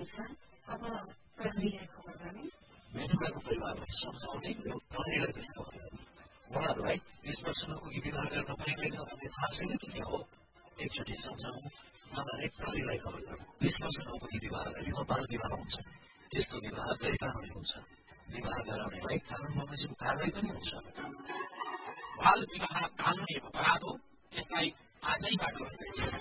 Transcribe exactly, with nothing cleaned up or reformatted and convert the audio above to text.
भएको छ। अब प्रहरीलाई खबर गर्ने मेनुकाको परिवारलाई सम्झाउने र प्रहरीलाई पनि खबर गर्ने उहाँहरूलाई बिस वर्ष नपुगी विवाह गर्न पाइँदैन भन्ने थाहा छैन कि के हो? एकचोटि सम्झाउनु नभए प्रहरीलाई खबर गर्नु। बिस वर्ष नपुगी विवाह गरेमा बाल विवाह हुन्छ। त्यस्तो विवाह गैर कानुनी हुन्छ। विवाह गराउनेलाई कानुन बमोजिम कारवाही पनि हुन्छ। बाल विवाह कानुनी अपराध हो, यसलाई आजैबाट